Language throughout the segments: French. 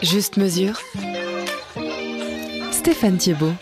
Juste mesure. Stéphane Thiebaud.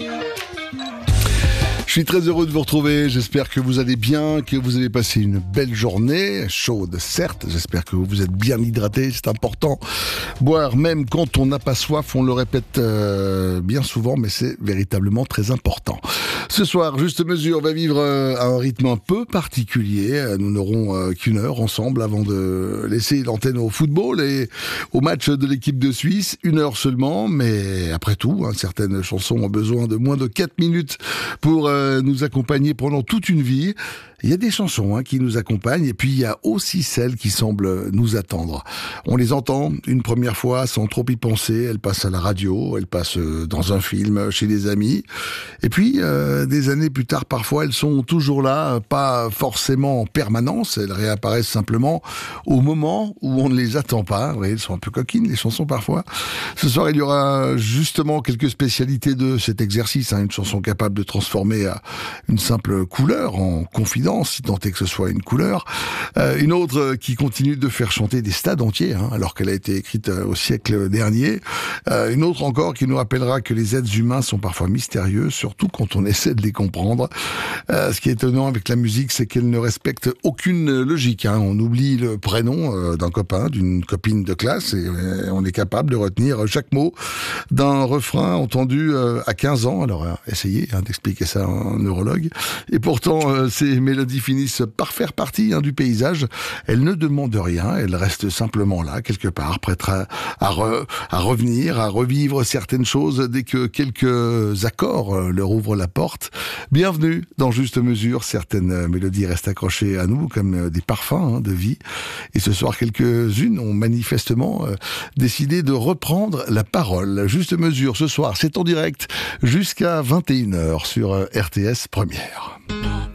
Je suis très heureux de vous retrouver, j'espère que vous allez bien, que vous avez passé une belle journée, chaude certes, j'espère que vous êtes bien hydraté, c'est important. Boire même quand on n'a pas soif, on le répète bien souvent, mais c'est véritablement très important. Ce soir, Juste Mesure va vivre à un rythme un peu particulier, nous n'aurons qu'une heure ensemble avant de laisser l'antenne au football et au match de l'équipe de Suisse, 1 heure seulement, mais après tout, certaines chansons ont besoin de moins de 4 minutes pour nous accompagner pendant toute une vie. Il y a des chansons qui nous accompagnent et puis il y a aussi celles qui semblent nous attendre. On les entend une première fois sans trop y penser, elles passent à la radio, elles passent dans un film, chez des amis. Et puis des années plus tard, parfois elles sont toujours là, pas forcément en permanence, elles réapparaissent simplement au moment où on ne les attend pas. Vous voyez, elles sont un peu coquines les chansons parfois. Ce soir il y aura justement quelques spécialités de cet exercice, une chanson capable de transformer une simple couleur en confidence, si tant est que ce soit une couleur. Une autre qui continue de faire chanter des stades entiers, alors qu'elle a été écrite au siècle dernier. Une autre encore qui nous rappellera que les êtres humains sont parfois mystérieux, surtout quand on essaie de les comprendre. Ce qui est étonnant avec la musique, c'est qu'elle ne respecte aucune logique. On oublie le prénom d'un copain, d'une copine de classe, et on est capable de retenir chaque mot d'un refrain entendu à 15 ans. Alors essayez d'expliquer ça à un neurologue. Et pourtant, ces mélodies finissent par faire partie du paysage. Elles ne demandent rien, elles restent simplement là, quelque part, prêtes à revenir, à revivre certaines choses dès que quelques accords leur ouvrent la porte. Bienvenue dans Juste Mesure. Certaines mélodies restent accrochées à nous comme des parfums de vie. Et ce soir, quelques-unes ont manifestement décidé de reprendre la parole. Juste Mesure, ce soir, c'est en direct jusqu'à 21h sur RTS Première.